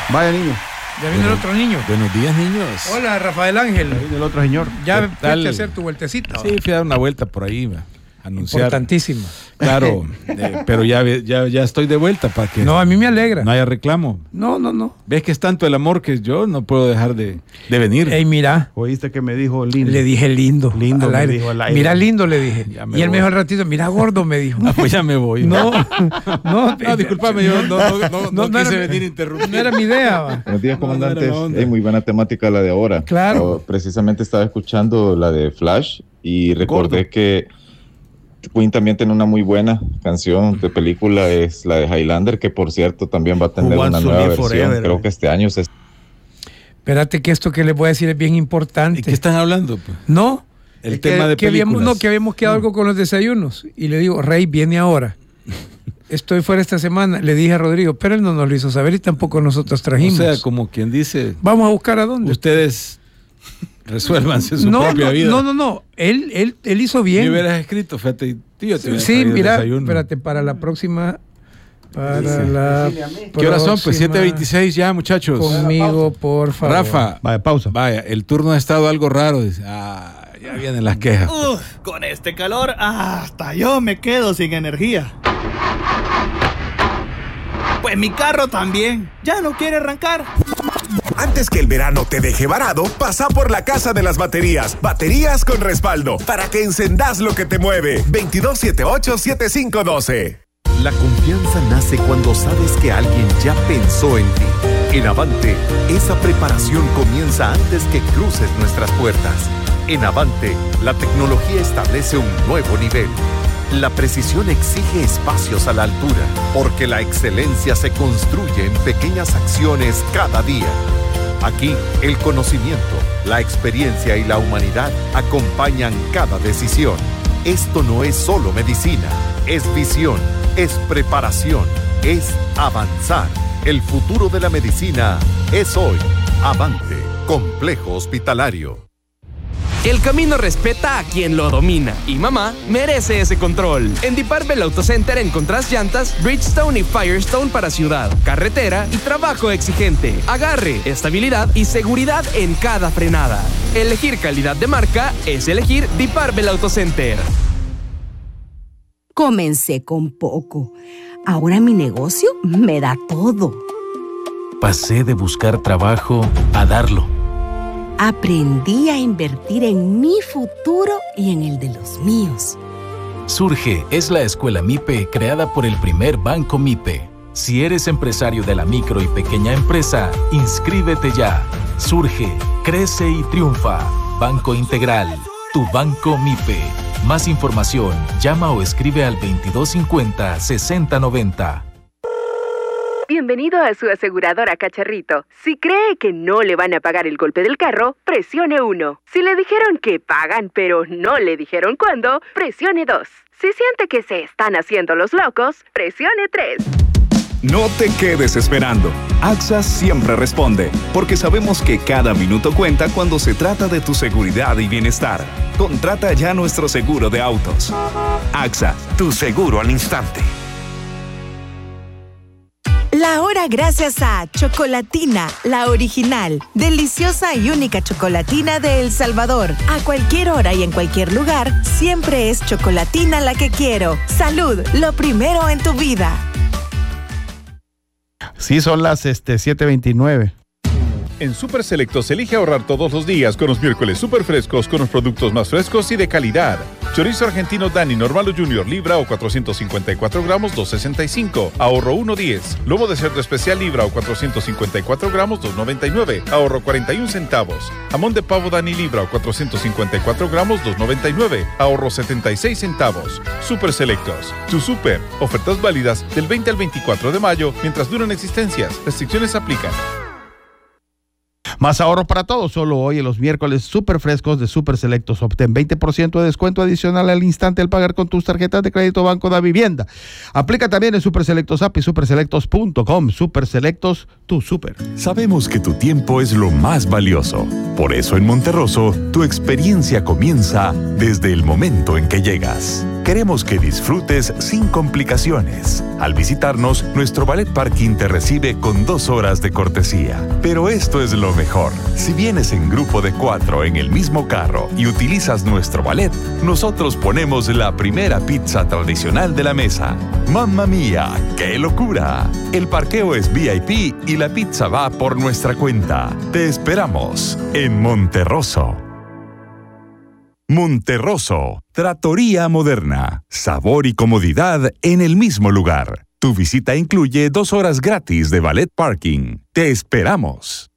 Vaya, niño. Ya viene el otro niño. Buenos días, niños. Hola, Rafael Ángel. Ahí viene el otro señor. Ya fuiste a hacer tu vueltecita. Sí, fui a dar una vuelta por ahí, anunciar. Importantísima. Claro, pero ya estoy de vuelta para que No, a mí me alegra. no haya reclamo. No. ¿Ves que es tanto el amor que yo no puedo dejar de venir? Ey, mira. ¿Oíste que me dijo lindo? Le dije lindo. Lindo al me aire. dijo al aire. Mira, lindo le dije. Ya me Y él me voy. dijo al ratito, mira, gordo, me dijo. Ah, pues ya me voy. No, discúlpame, yo no no quise era- venir a interrumpir. No era mi idea. Va. Buenos días, No, no comandantes. era la onda. Muy buena temática la de ahora. Claro. Precisamente estaba escuchando la de Flash y recordé Gordo. que Queen también tiene una muy buena canción de película, es la de Highlander, que por cierto también va a tener Who una Wants to nueva Live versión. Forever, Creo que este año se... Espérate que esto que les voy a decir es bien importante. ¿Y qué están hablando? Pues? No. El es tema de que películas. que habíamos quedado algo con los desayunos. Y le digo, Rey, viene ahora. Estoy fuera esta semana. Le dije a Rodrigo, pero él no nos lo hizo saber y tampoco nosotros O trajimos. sea, como quien dice, Vamos a buscar a dónde. ustedes resuélvanse su no, propia vida. No. Él hizo Me bien. hubieras escrito, fíjate, tío, te hubiera Sí, traído mira, desayuno. espérate, para la próxima. Para Sí. la. ¿Qué horas son? Pues próxima, 7:26 ya, muchachos. Conmigo, por favor. Rafa, Vaya, pausa. vaya, el turno ha estado algo raro. Dice, ya vienen las quejas. Con este calor, hasta yo me quedo sin energía. Pues mi carro también, ya no quiere arrancar. Antes que el verano te deje varado, pasa por la Casa de las Baterías. Baterías con respaldo, para que encendás lo que te mueve. 2278-7512. La confianza nace cuando sabes que alguien ya pensó en ti. En Avante, esa preparación comienza antes que cruces nuestras puertas. En Avante, la tecnología establece un nuevo nivel. La precisión exige espacios a la altura, porque la excelencia se construye en pequeñas acciones cada día. Aquí, el conocimiento, la experiencia y la humanidad acompañan cada decisión. Esto no es solo medicina, es visión, es preparación, es avanzar. El futuro de la medicina es hoy. Avante, Complejo Hospitalario. El camino respeta a quien lo domina y mamá merece ese control. En Deep Arbel Auto Center encontrás llantas Bridgestone y Firestone para ciudad, carretera y trabajo exigente. Agarre, estabilidad y seguridad en cada frenada. Elegir calidad de marca es elegir Deep Arbel Auto Center. Comencé con poco. Ahora mi negocio me da todo. Pasé de buscar trabajo a darlo. Aprendí a invertir en mi futuro y en el de los míos. Surge es la escuela MIPE creada por el primer banco MIPE. Si eres empresario de la micro y pequeña empresa, inscríbete ya. Surge, crece y triunfa. Banco Integral, tu banco MIPE. Más información, llama o escribe al 2250-6090. Bienvenido a su aseguradora Cacharrito. Si cree que no le van a pagar el golpe del carro, presione 1. Si le dijeron que pagan pero no le dijeron cuándo, presione 2. Si siente que se están haciendo los locos, presione 3. No te quedes esperando. AXA siempre responde, porque sabemos que cada minuto cuenta cuando se trata de tu seguridad y bienestar. Contrata ya nuestro seguro de autos. AXA, tu seguro al instante. La hora gracias a Chocolatina, la original, deliciosa y única chocolatina de El Salvador. A cualquier hora y en cualquier lugar, siempre es Chocolatina la que quiero. Salud, lo primero en tu vida. Sí, son las 7:29. En Super Selectos elige ahorrar todos los días con los miércoles super frescos con los productos más frescos y de calidad. Chorizo argentino Dani Normal o Junior libra o 454 gramos, 2.65, ahorro 1.10. Lomo de cerdo especial libra o 454 gramos, 2.99, ahorro 41 centavos. Jamón de pavo Dani libra o 454 gramos, 2.99, ahorro 76 centavos. Super Selectos, tu super. Ofertas válidas del 20 al 24 de mayo mientras duran existencias. Restricciones aplican. Más ahorro para todos, solo hoy en los miércoles súper frescos de Super Selectos. Obtén 20% de descuento adicional al instante al pagar con tus tarjetas de crédito Banco da Vivienda. Aplica también en Super Selectos App y superselectos.com. Super Selectos, tu super. Sabemos que tu tiempo es lo más valioso. Por eso en Monterroso, tu experiencia comienza desde el momento en que llegas. Queremos que disfrutes sin complicaciones. Al visitarnos, nuestro ballet parking te recibe con 2 horas de cortesía. Pero esto es lo mejor. Si vienes en grupo de 4 en el mismo carro y utilizas nuestro ballet, nosotros ponemos la primera pizza tradicional de la mesa. ¡Mamma mía! ¡Qué locura! El parqueo es VIP y la pizza va por nuestra cuenta. Te esperamos en Monterroso. Monterroso, trattoria moderna, sabor y comodidad en el mismo lugar. Tu visita incluye 2 horas gratis de ballet parking. Te esperamos.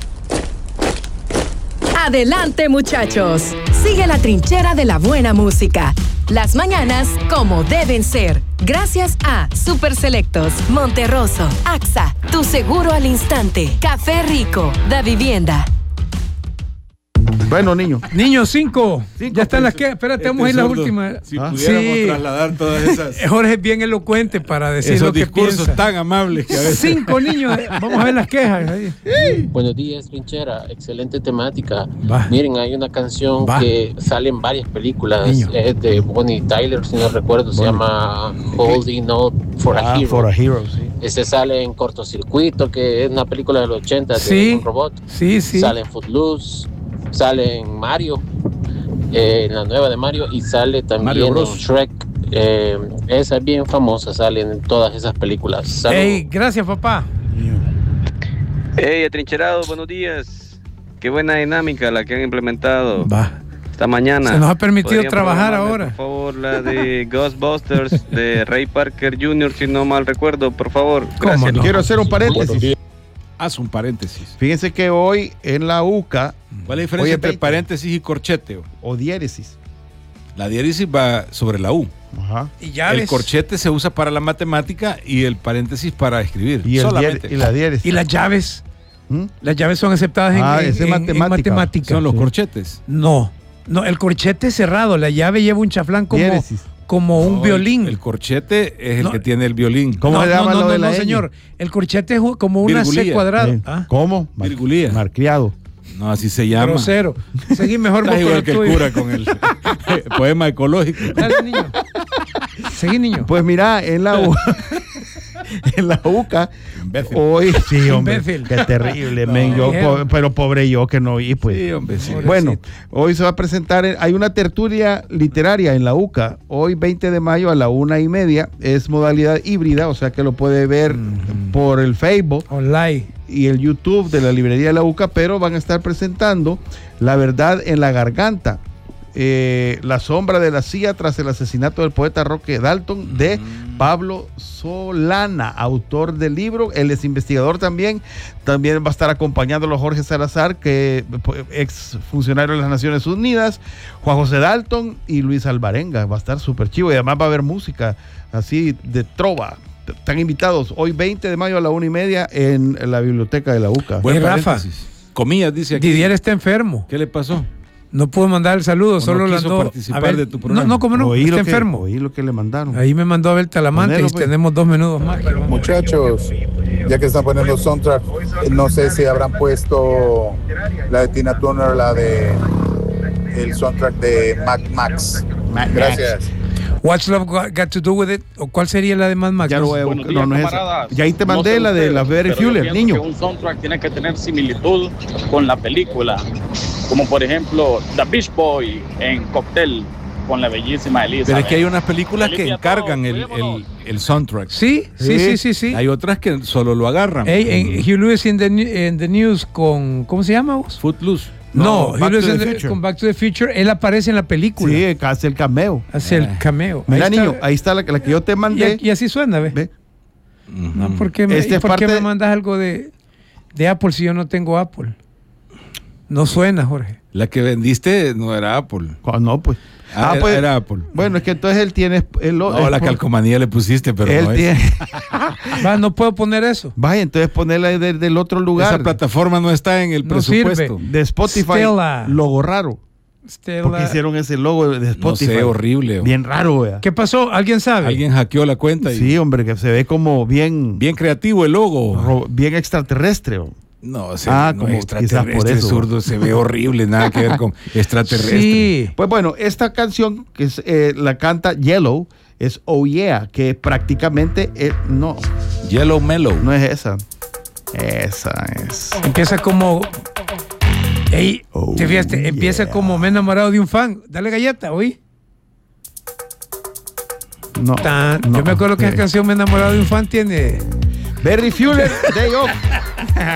Adelante, muchachos. Sigue la trinchera de la buena música. Las mañanas como deben ser. Gracias a Super Selectos, Monterroso, AXA, tu seguro al instante, Café Rico, Da Vivienda. Bueno, niño. Niño, 5. Ya están las que. Espérate, vamos a ir las últimas. Si pudiéramos trasladar todas esas. Jorge es bien elocuente para decir esos lo que discursos piensa. tan amables que a veces. 5 niños. Vamos a ver las quejas. Buenos días, trinchera. Excelente temática. Miren, hay una canción que sale en varias películas. Es de Bonnie Tyler, si no recuerdo. Se llama Holding Out for a Hero. For a Hero, sí. Ese sale en Cortocircuito, que es una película de los 80 de un robot. Sí, sí. Sale en Footloose. Sale en Mario, en la nueva de Mario, y sale también en Shrek. Esa es bien famosa, sale en todas esas películas. Saludos. Hey, gracias, papá. Hey, atrincherado, buenos días. Qué buena dinámica la que han implementado esta mañana. Se nos ha permitido ¿Podrían trabajar programarme, ahora. Por favor, la de Ghostbusters de Ray Parker Jr., si no mal recuerdo, por favor. Gracias. No? Quiero hacer un paréntesis. Haz un paréntesis. Fíjense que hoy en la UCA. ¿Cuál es la diferencia entre paréntesis y corchete? O diéresis. La diéresis va sobre la U. Ajá. Y llaves. El corchete se usa para la matemática y el paréntesis para escribir. Y, solamente. Y la diéresis. Y las llaves. Las llaves son aceptadas en matemática. ¿Son los corchetes? No, el corchete es cerrado. La llave lleva un chaflán como un violín. El corchete es el que tiene el violín. ¿Cómo se llama lo de la señor. El corchete es como una C cuadrada. ¿Cómo? Virgulía. Malcriado. No, así se llama. Grosero. Seguí mejor Estás igual que el cura con el poema ecológico. Dale, niño. Seguí, niño. Pues mira, en la UCA, hoy, sí, hombre, qué terrible, pero pobre yo que no oí, pues. Sí, hombre, sí. Bueno, hoy se va a presentar, hay una tertulia literaria en la UCA, hoy 20 de mayo a la 1:30, es modalidad híbrida, o sea que lo puede ver por el Facebook. Online. Y el YouTube de la librería de la UCA, pero van a estar presentando La verdad en la garganta. La sombra de la CIA tras el asesinato del poeta Roque Dalton de Pablo Solana, autor del libro. Él es investigador también va a estar acompañándolo Jorge Salazar, que ex funcionario de las Naciones Unidas, Juan José Dalton y Luis Alvarenga. Va a estar súper chivo y además va a haber música así de trova. Están invitados hoy 20 de mayo a la 1:30 en la biblioteca de la UCA. Buen Rafa. Comillas, dice aquí. Didier está enfermo. ¿Qué le pasó? No pudo mandar el saludo, solo no quiso mandó participar de tu programa. No, ¿cómo no? Está enfermo. Oí lo que le mandaron. Ahí me mandó a ver Talamante y tenemos 2 minutos más. Muchachos, ya que están poniendo soundtrack, no sé si habrán puesto la de Tina Turner, la de el soundtrack de Mad Max. Gracias. What's Love Got to Do With It? ¿O cuál sería la de Mad Max? Ya lo voy a buscar. No es esa. Ya ahí te mandé la de la Barry Fuller, niño. Que un soundtrack tiene que tener similitud con la película, como por ejemplo The Beach Boy en Cocktail con la bellísima Elizabeth. Pero es que hay unas películas que encargan el soundtrack. Sí. Hay otras que solo lo agarran. En Hugh Lewis in the News con, ¿cómo se llama vos? Footloose. No, con Back to the Future, él aparece en la película. Sí, hace el cameo. Mira, niño, ahí está la que yo te mandé. Y así suena, ¿ves? No, ¿por qué me mandas algo de Apple si yo no tengo Apple? No suena, Jorge. La que vendiste no era Apple. No, pues. Era Apple. Bueno, es que entonces él tiene... la calcomanía le pusiste, pero él no tiene... no puedo poner eso. Vaya, entonces ponerla del otro lugar. Esa plataforma no está en el presupuesto. De Spotify, logo raro. Porque hicieron ese logo de Spotify. No sé, horrible. Bien raro, vea. ¿Qué pasó? ¿Alguien sabe? Alguien hackeó la cuenta. Sí, hombre, que se ve como bien... Bien creativo el logo. Bien extraterrestre. No, como extraterrestre zurdo se ve horrible, nada que ver con extraterrestre. Sí. Pues bueno, esta canción que es, la canta Yellow es Oh Yeah, que prácticamente no. Yellow Mellow. No es esa. Esa es. Empieza como... Ey, te fijaste, empieza como Me he enamorado de un fan. Dale galleta, ¿oí? No, yo me acuerdo que esa canción Me he enamorado de un fan tiene... Berry Fuller, Day Off.